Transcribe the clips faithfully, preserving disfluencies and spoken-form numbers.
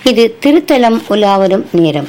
இது திருத்தலம் உலாவரும் நேரம்.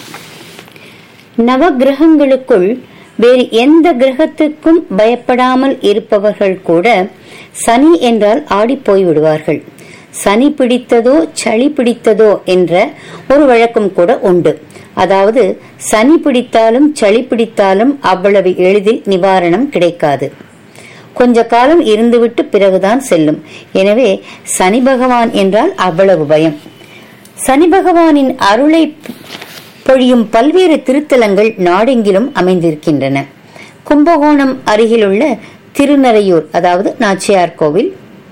நவகிரகங்களுக்குள் வேறு எந்த கிரகத்துக்கும் பயப்படாமல் இருப்பவர்கள் கூட சனி என்றால் ஆடி போய் விடுவார்கள். சனி பிடித்ததோ சளி பிடித்ததோ என்ற ஒரு வழக்கம் கூட உண்டு. அதாவது சனி பிடித்தாலும் சளி பிடித்தாலும் அவ்வளவு எளிதில் நிவாரணம் கிடைக்காது. கொஞ்ச காலம் இருந்துவிட்டு பிறகுதான் செல்லும். எனவே சனி பகவான் என்றால் அவ்வளவு பயம். சனி பகவானின் அருளை பொழியும் பல்வேறு திருத்தலங்கள் நாடெங்கிலும் அமைந்திருக்கின்றன. கும்பகோணம் அருகிலுள்ள திருநறையூர், அதாவது நாச்சியார் கோவில்,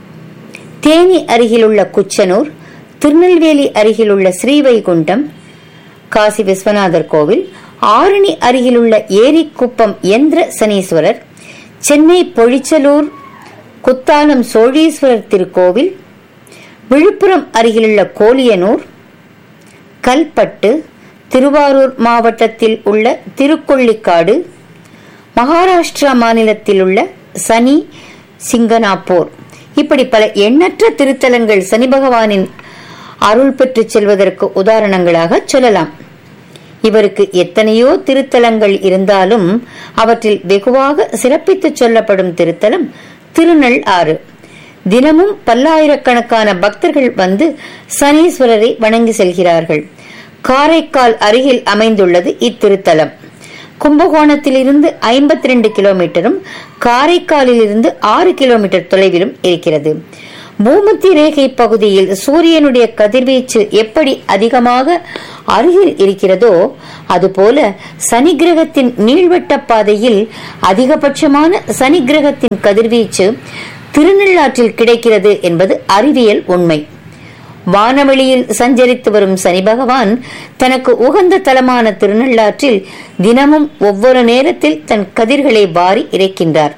தேனி அருகிலுள்ள குச்சனூர், திருநெல்வேலி அருகிலுள்ள ஸ்ரீவைகுண்டம், காசி விஸ்வநாதர் கோவில், ஆரணி அருகிலுள்ள ஏரிக்குப்பம் யந்திர சனீஸ்வரர், சென்னை பொழிச்சலூர் குத்தாலம் சோழீஸ்வரர் திருக்கோவில், விழுப்புரம் அருகிலுள்ள கோலியனூர், கல்பட்டு, திருவாரூர் மாவட்டத்தில் உள்ள திருக்கொள்ளிக்காடு, மகாராஷ்டிரா மாநிலத்தில் உள்ள சனி சிங்கனாப்பூர், இப்படி பல எண்ணற்ற திருத்தலங்கள் சனி பகவானின் அருள் பெற்று செல்வதற்கு உதாரணங்களாக சொல்லலாம். இவருக்கு எத்தனையோ திருத்தலங்கள் இருந்தாலும் அவற்றில் வெகுவாக சிறப்பித்து சொல்லப்படும் திருத்தலம் திருநள் ஆறு. தினமும் பல்லாயிரக்கணக்கான பக்தர்கள் வந்து சனீஸ்வரரை வணங்கி செல்கிறார்கள். காரைக்கால் அருகில் அமைந்துள்ளது இத்திருத்தலம். கும்பகோணத்திலிருந்து ஐம்பத்தி ரெண்டு கிலோமீட்டரும் காரைக்காலில் இருந்து ஆறு கிலோமீட்டர் தொலைவிலும் இருக்கிறது. பூமத்திய ரேகை பகுதியில் சூரியனுடைய கதிர்வீச்சு எப்படி அதிகமாக அருகில் இருக்கிறதோ அதுபோல சனி கிரகத்தின் நீள்வட்ட பாதையில் அதிகபட்சமான சனி கிரகத்தின் கதிர்வீச்சு திருநள்ளாற்றில் கிடைக்கிறது என்பது அறிவியல் உண்மை. வானவெளியில் சஞ்சரித்து வரும் சனி பகவான் தனக்கு உகந்த தலமான திருநள்ளாற்றில் தினமும் ஒவ்வொரு நேரத்தில் தன் கதிர்களை வாரி இறைக்கின்றார்.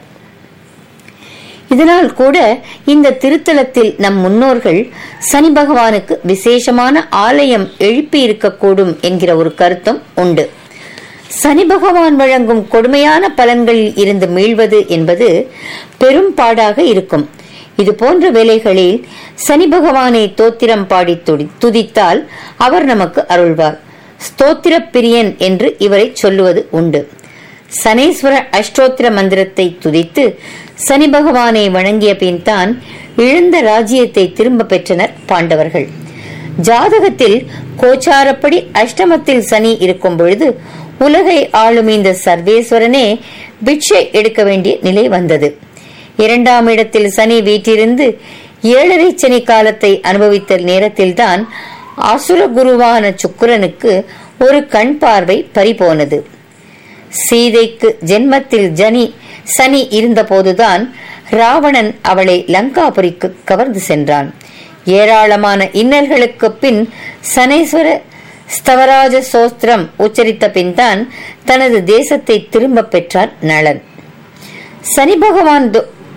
இதனால் கூட இந்த திருத்தலத்தில் நம் முன்னோர்கள் சனி பகவானுக்கு விசேஷமான ஆலயம் எழுப்பி இருக்கக்கூடும் என்கிற ஒரு கருத்தும் உண்டு. சனி பகவான் வழங்கும் கொடுமையான பலன்களில் இருந்து மீள்வது என்பது பெரும் பாடாக இருக்கும். இது போன்ற வேளைகளில் சனி பகவானை தோத்திரம் பாடி துதித்தால் அவர் நமக்கு அருள்வார். ஸ்தோத்திர பிரியன் என்று இவரை சொல்லுவது உண்டு. சனீஸ்வர அஷ்டோத்திர மந்திரத்தை துதித்து சனி பகவானை வணங்கிய பின் தான் இழந்த ராஜ்யத்தை திரும்ப பெற்றனர் பாண்டவர்கள். ஜாதகத்தில் கோச்சாரப்படி அஷ்டமத்தில் சனி இருக்கும் பொழுது உலகை ஆளும் இந்த சர்வேஸ்வரனே பிட்சை எடுக்க வேண்டிய நிலை வந்தது. இரண்டாம் இடத்தில் சனி வீட்டிலிருந்து ஏழரை சனி காலத்தை அனுபவித்த நேரத்தில்தான் அசுர குருவான சுக்கிரனுக்கு ஒரு கண் பார்வை பறிபோனது. சீதைக்கு ஜென்மத்தில் ஜனி சனி இருந்த போதுதான் ராவணன் அவளை லங்காபுரிக்கு கவர்ந்து சென்றான். ஏராளமான இன்னல்களுக்கு பின் சனீஸ்வர ஸ்தவராஜ சோஸ்திரம் உச்சரித்த பின் தான் தனது தேசத்தை திரும்ப பெற்றார் நளன். சனி பகவான்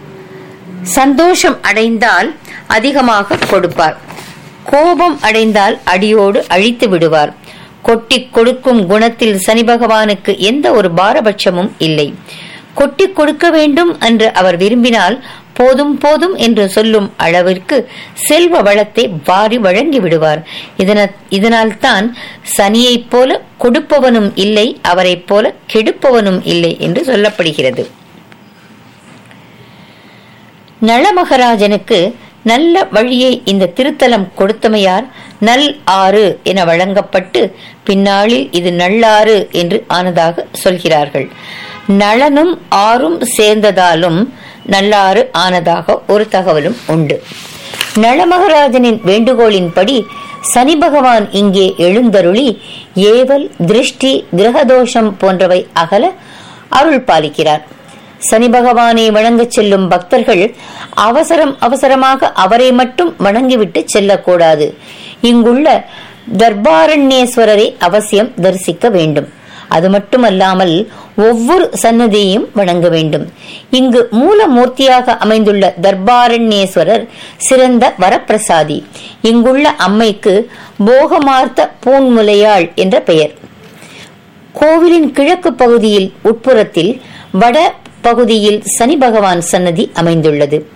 சந்தோஷம் அடைந்தால் அதிகமாக கொடுப்பார், கோபம் அடைந்தால் அடியோடு அழித்து விடுவார். கொட்டி கொடுக்கும் குணத்தில் சனி பகவானுக்கு எந்த ஒரு பாரபட்சமும் இல்லை. கொட்டி கொடுக்க வேண்டும் என்று அவர் விரும்பினால் போதும் போதும் என்று சொல்லும் அளவிற்கு செல்வ வளத்தை வாரி வழங்கி விடுவார். இதனால் தான் சனியைப் போல கொடுப்பவனும் இல்லை, அவரை போல கெடுப்பவனும் இல்லை என்று சொல்லப்படுகிறது. நளமகராஜனுக்கு நல்ல வழியை இந்த திருத்தலம் கொடுத்தமையார் நல் ஆறு என வழங்கப்பட்டு பின்னாளில் இது நல்லாறு என்று ஆனதாக சொல்கிறார்கள். நளனும் ஆறும் சேர்ந்ததாலும் நல்லாறு ஆனதாக ஒரு தகவலும் உண்டு. நளமகராஜனின் வேண்டுகோளின்படி சனி பகவான் இங்கே எழுந்தருளி ஏவல், திருஷ்டி, கிரகதோஷம் போன்றவை அகல அருள் பாலிக்கிறார். சனி பகவானை வணங்க செல்லும் பக்தர்கள் அவசரம் அவசரமாக அவரை மட்டும் வணங்கிவிட்டு செல்லக்கூடாது. இங்குள்ள தர்பாரண்யேஸ்வரரை அவசியம் தரிசிக்க வேண்டும். அது மட்டுமல்லாமல் ஒவ்வொரு சன்னதியையும் வணங்க வேண்டும். இங்கு மூலமூர்த்தியாக அமைந்துள்ள தர்பாரண்யேஸ்வரர் சிறந்த வரப்பிரசாதி. இங்குள்ள அம்மைக்கு போகமார்த்த பூன்முலையாள் என்ற பெயர். கோவிலின் கிழக்கு பகுதியில் உட்புறத்தில் வட பகுதியில் சனி பகவான் சன்னதி அமைந்துள்ளது.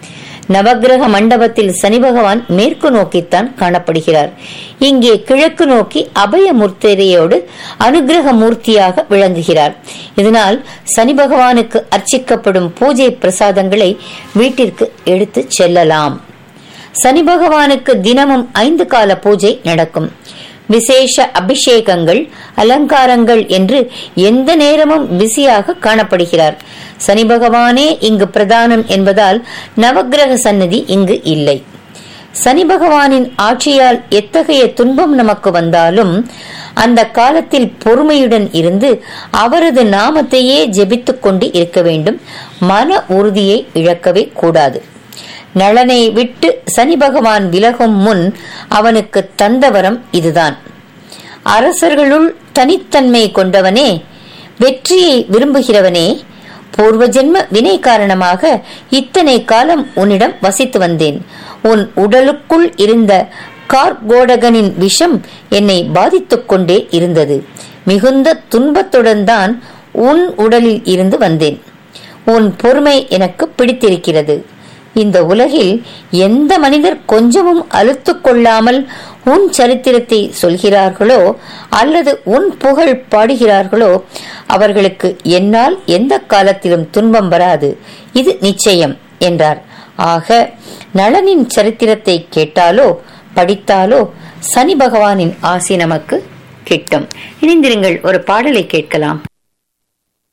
நவக்கிரக மண்டபத்தில் சனி பகவான் மேற்கு நோக்கித்தான் காணப்படுகிறார். இங்கே கிழக்கு நோக்கி அபய முத்திரையோடு அனுகிரக மூர்த்தியாக விளங்குகிறார். இதனால் சனி பகவானுக்கு அர்ச்சிக்கப்படும் பூஜை பிரசாதங்களை வீட்டிற்கு எடுத்து செல்லலாம். சனி பகவானுக்கு தினமும் ஐந்து கால பூஜை நடக்கும். விசேஷ அபிஷேகங்கள், அலங்காரங்கள் என்று எந்த நேரமும் பிஸியாக காணப்படுகிறார். சனி பகவானே இங்கு பிரதானம் என்பதால் நவக்கிரக சன்னதி இங்கு இல்லை. சனி பகவானின் ஆட்சியால் எத்தகைய துன்பம் நமக்கு வந்தாலும் அந்த காலத்தில் பொறுமையுடன் இருந்து அவரது நாமத்தையே ஜெபித்துக் கொண்டு இருக்க வேண்டும். மன உறுதியை இழக்கவே கூடாது. நளனை விட்டு சனி பகவான் விலகும் முன் அவனுக்கு தந்தவரம் இதுதான். அரசர்களுள் தனித்தன்மை கொண்டவனே, வெற்றியை விரும்புகிறவனே, பூர்வ ஜென்ம வினை காரணமாக இத்தனை காலம் உன்னிடம் வசித்து வந்தேன். உன் உடலுக்குள் இருந்த கார்கோடகனின் விஷம் என்னை பாதித்துக் கொண்டே இருந்தது. மிகுந்த துன்பத்துடன் தான் உன் உடலில் இருந்து வந்தேன். உன் பொறுமை எனக்கு பிடித்திருக்கிறது. இந்த உலகில் எந்த மனிதர் கொஞ்சமும் அலுத்துக் கொள்ளாமல் உன் சரித்திரத்தை சொல்கிறார்களோ அல்லது உன் புகழ் பாடுகிறார்களோ அவர்களுக்கு என்னால் எந்த காலத்திலும் துன்பம் வராது, இது நிச்சயம் என்றார். ஆக நளனின் சரித்திரத்தை கேட்டாலோ படித்தாலோ சனி பகவானின் ஆசி நமக்கு கிட்டும். இணைந்திருங்கள், ஒரு பாடலை கேட்கலாம்.